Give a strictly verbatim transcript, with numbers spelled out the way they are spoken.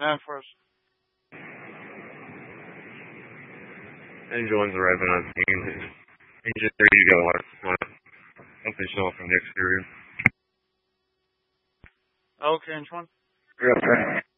Man first. Angel one's arriving on scene. Engine three, you got a water supply. Something showing from the exterior. Okay, Angel one. You're up, sir.